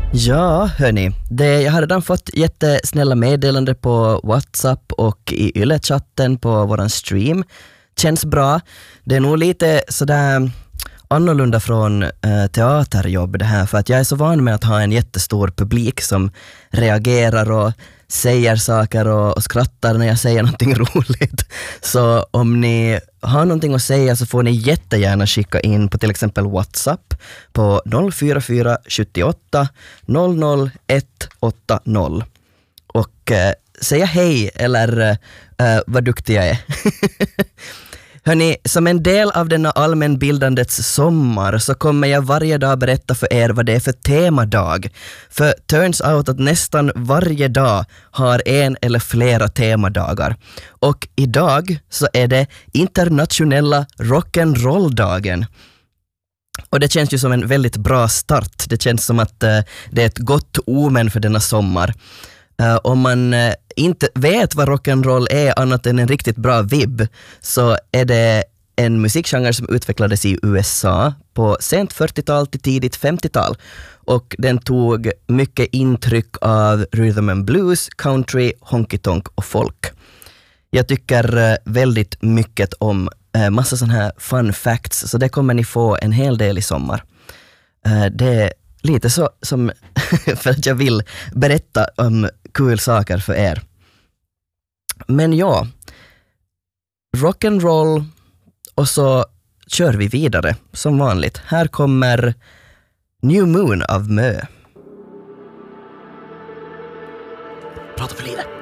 Ja, hörni. Jag har redan fått jättesnälla meddelande på WhatsApp och i Yle-chatten på våran stream. Känns bra. Det är nog lite sådär annorlunda från teaterjobb det här, för att jag är så van med att ha en jättestor publik som reagerar och säger saker och skrattar när jag säger någonting roligt. Så om ni har någonting att säga så får ni jättegärna skicka in på till exempel WhatsApp på 044 78 00 180 och säga hej eller vad duktig jag är. Hörni, som en del av denna allmänbildandets sommar så kommer jag varje dag berätta för er vad det är för temadag. För turns out att nästan varje dag har en eller flera temadagar. Och idag så är det internationella rock'n'roll-dagen. Och det känns ju som en väldigt bra start. Det känns som att det är ett gott omen för denna sommar. Om man inte vet vad rock'n'roll är annat än en riktigt bra vibb, så är det en musikgenre som utvecklades i USA på sent 40-tal till tidigt 50-tal, och den tog mycket intryck av rhythm and blues, country, honky-tonk och folk. Jag tycker väldigt mycket om massa sådana här fun facts, så det kommer ni få en hel del i sommar. Det är lite så som för att jag vill berätta om kul saker för er. Men ja, rock'n'roll, och så kör vi vidare som vanligt. Här kommer New Moon av Mö. Prata för lite.